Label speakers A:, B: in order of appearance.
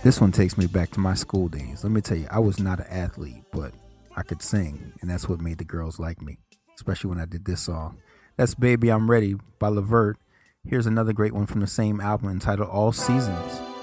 A: This one takes me back to my school days. Let me tell you, I was not an athlete, but I could sing, and that's what made the girls like me, especially when I did this song. That's Baby I'm Ready by Levert. Here's another great one from the same album entitled All Seasons.